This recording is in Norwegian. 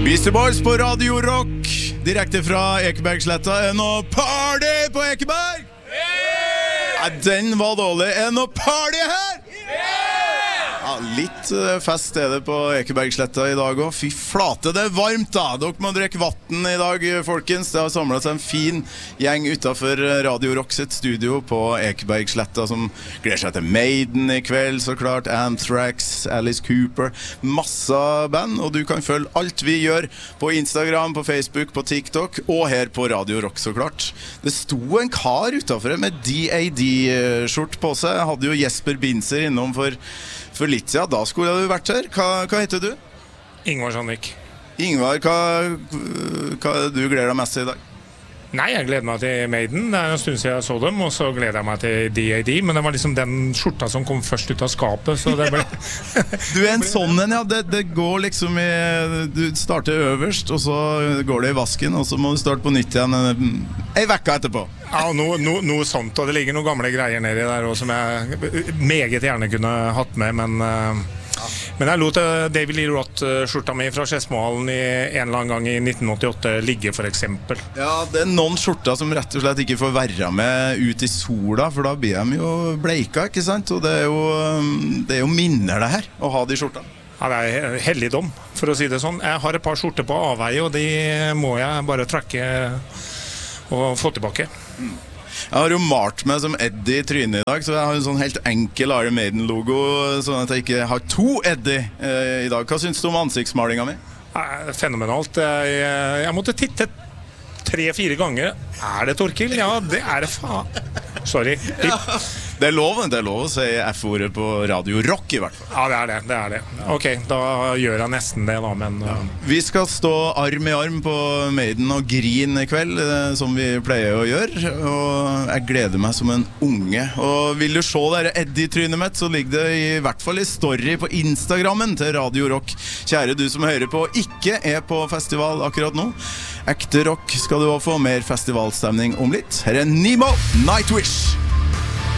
Beastie Boys på Radio Rock, direkte fra Ekebergsletta. Noe party på Ekeberg? Ja, den var dårlig. Noe party her? Ja, litt fest det på Ekebergsletta i dag også. Fy flate, det varmt da. Dere må drikke vatten i dag, folkens. Det har samlet seg en fin gjeng utenfor Radio Rock sitt studio på Ekebergsletta, som gleder seg til Maiden i kveld, så klart. Anthrax, Alice Cooper, masse band. Og du kan følge alt vi gjør på Instagram, på Facebook, på TikTok, og her på Radio Rock, så klart. Det sto en kar utenfor med DAD-skjort på seg. Jeg hadde jo Jesper Binser innom for litt siden. Da skulle du vært her. Hva heter du? Ingvar Sandvik. Ingvar, hva du gleder deg mest til i dag? Nei, jeg gleder meg til Maiden. Det en stund siden jeg så dem, og så gleder jeg meg til DAD. Men det var liksom den skjorta som kom først ut av skapet, så det ble... Du en sånn en, ja. Det går liksom i... Du starter øverst, og så går det i vasken, og så må du starte på nytt igjen en vekka etterpå. Ja, noe sånt, og det ligger noen gamle greier nedi der også, som jeg meget gjerne kunne hatt med, men jeg lot David Lee Roth-skjorta mi fra Skedsmohallen en eller annen gang i 1988 ligge, for eksempel. Ja, det noen skjorter som rett og slett ikke får være med ut i sola, for da blir de jo bleika, ikke sant? Og det er jo minner det her, å ha de skjortene. Ja, det helligdom, for å si det sånn. Jeg har et par skjorter på avveie, og de må jeg bare trekke og få tilbake. Jeg har jo malt meg som Eddie i trynet i dag, så jeg har en sånn helt enkel Iron Maiden-logo, sånn at jeg ikke har to Eddie i dag. Hva synes du om ansiktsmalinga mi? Fenomenalt. Jeg måtte titte 3-4 ganger. Det Torkild? Ja, det det faen. Sorry. Ja, det er lov å si F-ordet på Radio Rock i hvert fall. Ja, det det. Ok, da gjør jeg nesten det da, men... Vi skal stå arm i arm på Maiden og grine i kveld, som vi pleier å gjøre, og jeg gleder meg som en unge. Og vil du se dere Eddie-trynet mitt, så ligger det i hvert fall i story på Instagrammen til Radio Rock. Kjære du som hører på, ikke på festival akkurat nå. Ekte rock skal du også få mer festivalstemning om litt. Her Nemo, Nightwish.